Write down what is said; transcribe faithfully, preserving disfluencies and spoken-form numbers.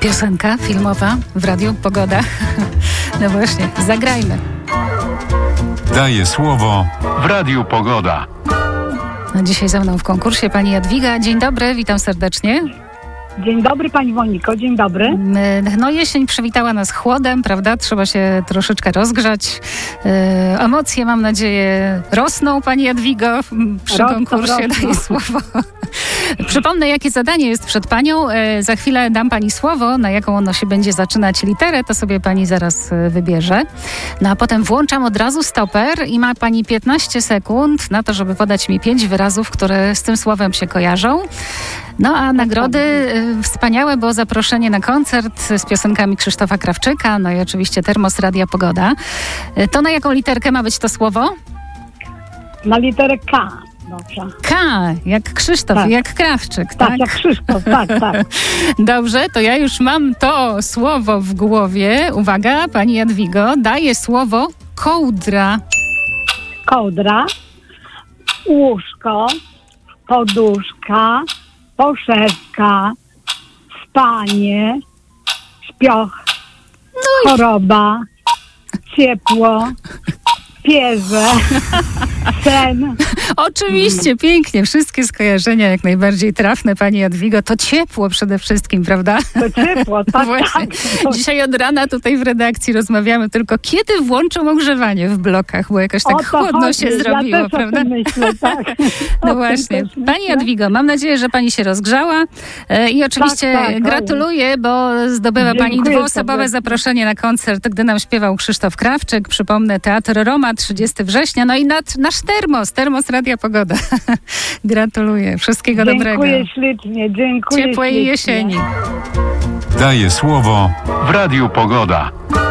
Piosenka filmowa w Radiu Pogoda. No właśnie, zagrajmy. Daję słowo w Radiu Pogoda. No dzisiaj ze mną w konkursie pani Jadwiga. Dzień dobry, witam serdecznie. Dzień dobry pani Moniko, dzień dobry. No jesień przywitała nas chłodem, prawda? Trzeba się troszeczkę rozgrzać. E, emocje, mam nadzieję, rosną, pani Jadwigo. Przy Rosną, konkursie rosną. daję słowo. Przypomnę, jakie zadanie jest przed panią. E, za chwilę dam pani słowo, na jaką ono się będzie zaczynać literę, to sobie pani zaraz e, wybierze. No a potem włączam od razu stoper i ma pani piętnaście sekund na to, żeby podać mi pięć wyrazów, które z tym słowem się kojarzą. No a nagrody y, wspaniałe, bo zaproszenie na koncert z piosenkami Krzysztofa Krawczyka, no i oczywiście termos Radia Pogoda. Y, to na jaką literkę ma być to słowo? Na literę K. Dobrze. K, jak Krzysztof, Tak. jak Krawczyk, Tak, tak? jak Krzysztof, tak, tak. Dobrze, to ja już mam to słowo w głowie. Uwaga, pani Jadwigo, daję słowo kołdra. Kołdra, łóżko, poduszka, poszewka, spanie, śpioch, choroba, ciepło, pierze, sen. Oczywiście, pięknie. Wszystkie skojarzenia jak najbardziej trafne, pani Jadwigo. To ciepło przede wszystkim, prawda? To ciepło, tak, Właśnie. tak. Dzisiaj od rana tutaj w redakcji rozmawiamy tylko, kiedy włączą ogrzewanie w blokach, bo jakoś tak O to chłodno chodzi. się zrobiło, ja też prawda? O tym myślę, tak. O No tym właśnie. też myślę. Pani Jadwigo, mam nadzieję, że pani się rozgrzała e, i oczywiście Tak, tak, gratuluję, bo zdobywa pani Dziękuję dwuosobowe serdecznie. zaproszenie na koncert, gdy nam śpiewał Krzysztof Krawczyk. Przypomnę, Teatr Roma, trzydziestego września, no i nad, nasz termos, termos Radia Pogoda. Gratuluję. Wszystkiego dobrego. Dziękuję ślicznie, dziękuję Ciepłej ślicznie. jesieni. Daję słowo w Radiu Pogoda.